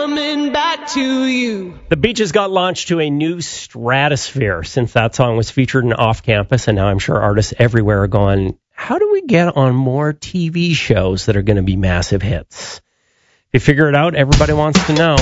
coming back to you. The Beaches got launched to a new stratosphere since that song was featured in Off Campus, and now I'm sure artists everywhere are going, how do we get on more TV shows that are going to be massive hits? If you figure it out, everybody wants to know.